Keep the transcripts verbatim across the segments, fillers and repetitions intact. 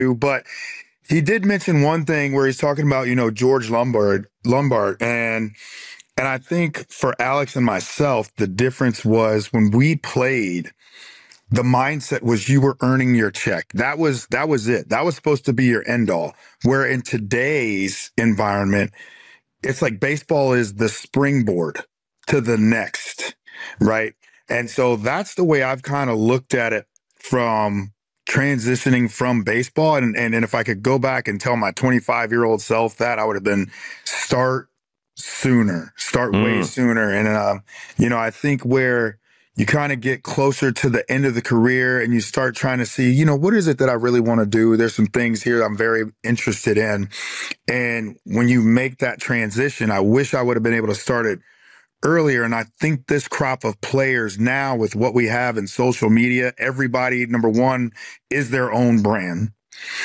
But he did mention one thing where he's talking about, you know, George Lombard, Lombard. And, and I think for Alex and myself, the difference was when we played, the mindset was you were earning your check. That was, that was it. That was supposed to be your end all. Where in today's environment, it's like baseball is the springboard to the next, right? And so that's the way I've kind of looked at it from transitioning from baseball. And, and, and if I could go back and tell my twenty-five year old self that, I would have been start sooner, start mm. way sooner. And, uh, you know, I think where you kind of get closer to the end of the career and you start trying to see, you know, what is it that I really want to do? There's some things here I'm very interested in. And when you make that transition, I wish I would have been able to start it earlier. And I think this crop of players now with what we have in social media, everybody, number one, is their own brand.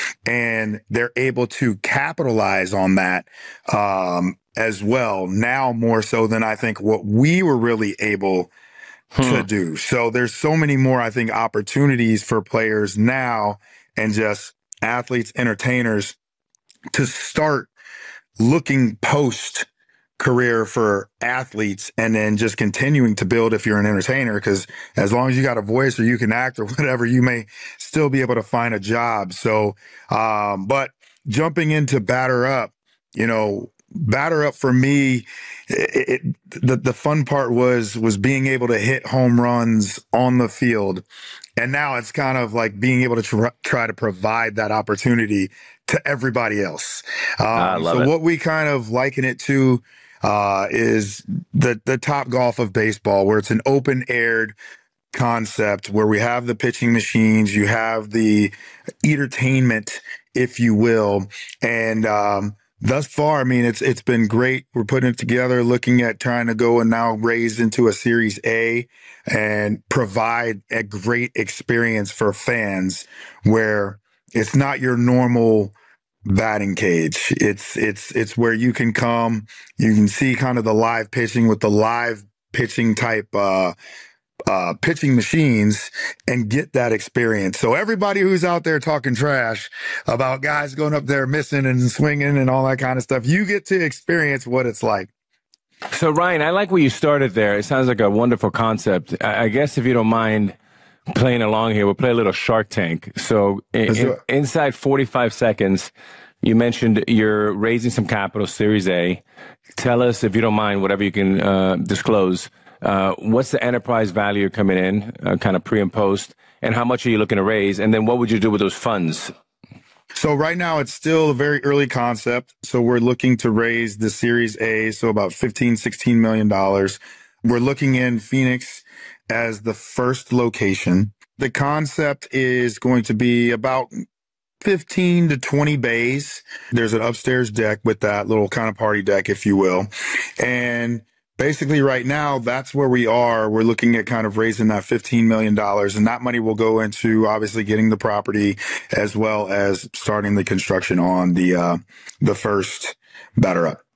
And they're able to capitalize on that um, as well, now more so than I think what we were really able Hmm. to do. So there's so many more, I think, opportunities for players now and just athletes, entertainers to start looking post career for athletes and then just continuing to build if you're an entertainer, because as long as you got a voice or you can act or whatever, you may still be able to find a job. So, um, but jumping into Batter Up, you know, Batter Up for me, it, it, the the fun part was was being able to hit home runs on the field, and now it's kind of like being able to tr- try to provide that opportunity to everybody else. Um, I love so it. What we kind of liken it to uh, is the the Top Golf of baseball, where it's an open aired concept where we have the pitching machines, you have the entertainment, if you will, and um, thus far, I mean, it's it's been great. We're putting it together, looking at trying to go and now raise into a Series A and provide a great experience for fans where it's not your normal batting cage. It's it's it's where you can come, you can see kind of the live pitching with the live pitching type uh Uh, pitching machines and get that experience. So everybody who's out there talking trash about guys going up there missing and swinging and all that kind of stuff, you get to experience what it's like. So Ryan, I like where you started there. It sounds like a wonderful concept. I, I guess if you don't mind playing along here, we'll play a little Shark Tank. So in, in, inside forty-five seconds, you mentioned you're raising some capital, Series A. Tell us, if you don't mind, whatever you can uh, disclose, Uh, what's the enterprise value coming in, uh, kind of pre and post, and how much are you looking to raise? And then what would you do with those funds? So right now it's still a very early concept. So we're looking to raise the Series A, so about fifteen, sixteen million dollars. We're looking in Phoenix as the first location. The concept is going to be about fifteen to twenty bays. There's an upstairs deck with that little kind of party deck, if you will. And basically, right now, that's where we are. We're looking at kind of raising that fifteen million dollars, and that money will go into obviously getting the property as well as starting the construction on the uh, the first Batter Up.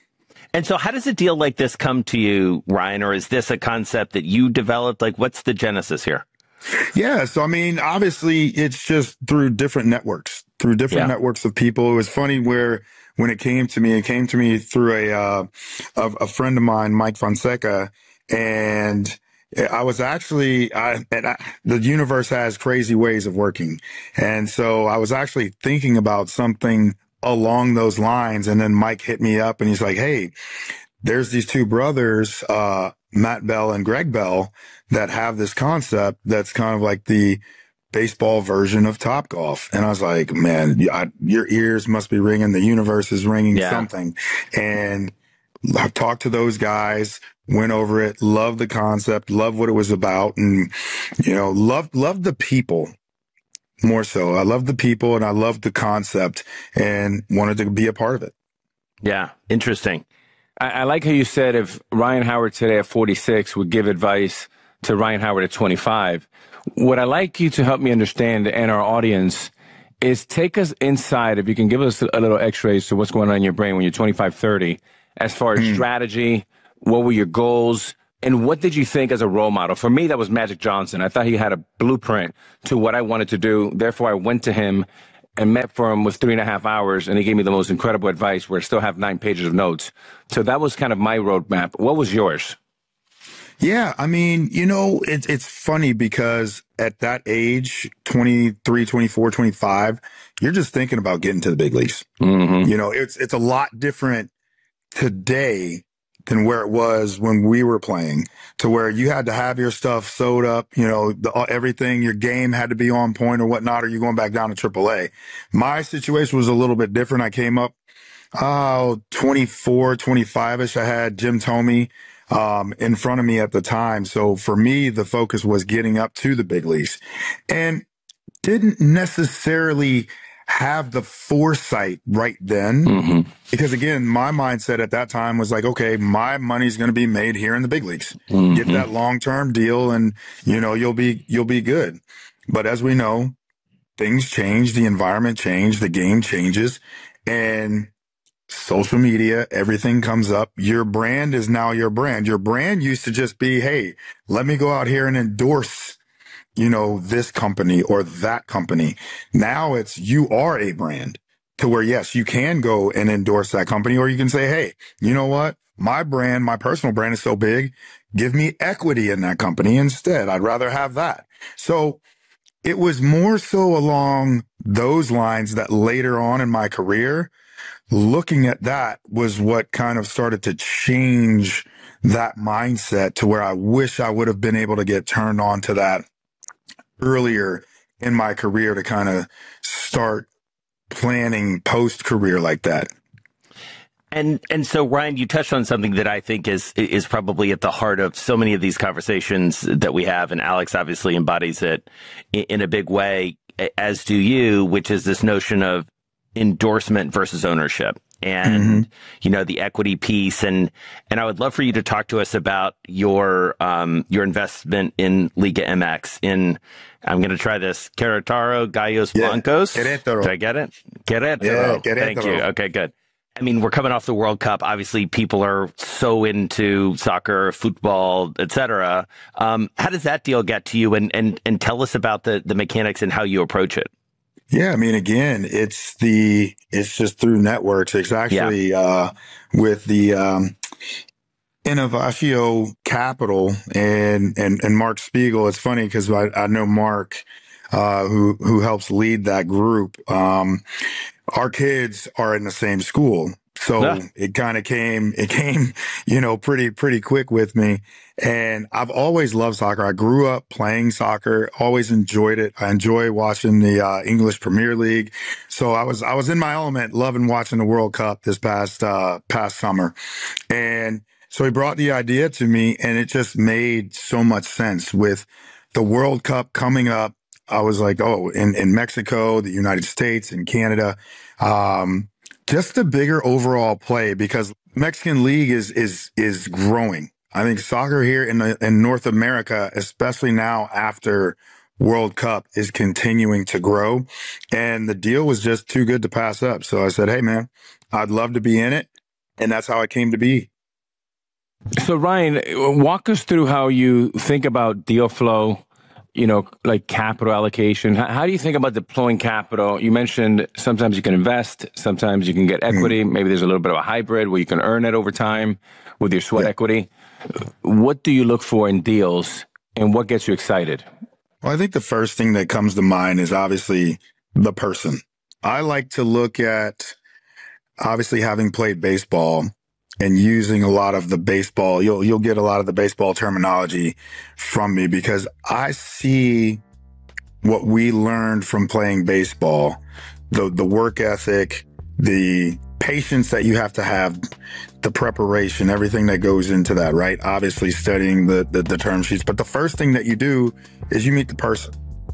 And so how does a deal like this come to you, Ryan, or is this a concept that you developed? Like, what's the genesis here? Yeah, so I mean, obviously, it's just through different networks, through different yeah. networks of people. It was funny where when it came to me, it came to me through a, uh, a, a friend of mine, Mike Fonseca, and I was actually, I, and I, the universe has crazy ways of working. And so I was actually thinking about something along those lines. And then Mike hit me up and he's like, hey, there's these two brothers, uh, Matt Bell and Greg Bell, that have this concept that's kind of like the baseball version of Top Golf. And I was like, man, I, your ears must be ringing. The universe is ringing yeah. something. And I talked to those guys, went over it, loved the concept, loved what it was about. And, you know, loved, loved the people more so. I loved the people and I loved the concept and wanted to be a part of it. Yeah. Interesting. I, I like how you said if Ryan Howard today at forty-six would give advice to Ryan Howard at twenty-five, what I like you to help me understand and our audience is take us inside, if you can give us a little x-rays to what's going on in your brain when you're twenty-five, thirty, as far as mm. strategy, what were your goals, and what did you think as a role model? For me, that was Magic Johnson. I thought he had a blueprint to what I wanted to do. Therefore, I went to him. and met for him with three and a half hours, and he gave me the most incredible advice where I still have nine pages of notes. So that was kind of my roadmap. What was yours? Yeah, I mean, you know, it's it's funny because at that age, twenty-three, twenty-four, twenty-five, you're just thinking about getting to the big leagues. Mm-hmm. You know, it's it's a lot different today than where it was when we were playing, to where you had to have your stuff sewed up, you know, the, everything, your game had to be on point or whatnot, or you're going back down to triple A. My situation was a little bit different. I came up, oh, twenty-four, twenty-five-ish. I had Jim Thome um, in front of me at the time. So for me, the focus was getting up to the big leagues, and didn't necessarily have the foresight right then. Mm-hmm. Because again, my mindset at that time was like, okay, my money's going to be made here in the big leagues. Mm-hmm. Get that long-term deal and, you know, you'll be, you'll be good. But as we know, things change, the environment changes, the game changes, and social media, everything comes up. Your brand is now your brand. Your brand used to just be, hey, let me go out here and endorse, you know, this company or that company. Now it's, you are a brand to where, yes, you can go and endorse that company, or you can say, hey, you know what? My brand, my personal brand is so big. Give me equity in that company instead. I'd rather have that. So it was more so along those lines that later on in my career, looking at that was what kind of started to change that mindset to where I wish I would have been able to get turned on to that earlier in my career, to kind of start planning post-career like that. And and so, Ryan, you touched on something that I think is is probably at the heart of so many of these conversations that we have, and Alex obviously embodies it in, in a big way, as do you, which is this notion of endorsement versus ownership. And, mm-hmm. you know, the equity piece. And, and I would love for you to talk to us about your, um, your investment in Liga M X in, I'm going to try this, Querétaro Gallos yeah. Blancos. Querétaro. Did I get it? Querétaro. Yeah, Querétaro. Thank you. Okay, good. I mean, we're coming off the World Cup. Obviously, people are so into soccer, football, et cetera. Um, how does that deal get to you? And, and, and tell us about the, the mechanics and how you approach it. Yeah, I mean, again, it's the, it's just through networks. It's actually, yeah. uh, with the, um, Innovatio Capital and, and, and Mark Spiegel. It's funny because I, I know Mark, uh, who, who helps lead that group. Um, our kids are in the same school. So yeah. it kind of came, it came, you know, pretty, pretty quick with me. And I've always loved soccer. I grew up playing soccer, always enjoyed it. I enjoy watching the uh, English Premier League. So I was, I was in my element, loving watching the World Cup this past, uh, past summer. And so he brought the idea to me, and it just made so much sense with the World Cup coming up. I was like, oh, in, in Mexico, the United States, and Canada, um, just the bigger overall play, because Mexican League is, is, is growing. I think soccer here in the, in North America, especially now after World Cup, is continuing to grow. And the deal was just too good to pass up. So I said, hey, man, I'd love to be in it. And that's how it came to be. So, Ryan, walk us through how you think about deal flow, you know, like capital allocation. How, how do you think about deploying capital? You mentioned sometimes you can invest, sometimes you can get equity. Mm. Maybe there's a little bit of a hybrid where you can earn it over time with your sweat yeah. equity. What do you look for in deals, and what gets you excited? Well, I think the first thing that comes to mind is obviously the person. I like to look at, obviously, having played baseball and using a lot of the baseball, you'll, you'll get a lot of the baseball terminology from me, because I see what we learned from playing baseball, the, the work ethic, the patience that you have to have, the preparation, everything that goes into that, right? Obviously studying the, the, the term sheets, but the first thing that you do is you meet the person.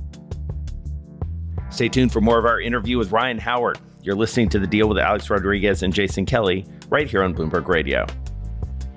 Stay tuned for more of our interview with Ryan Howard. You're listening to The Deal with Alex Rodriguez and Jason Kelly right here on Bloomberg Radio.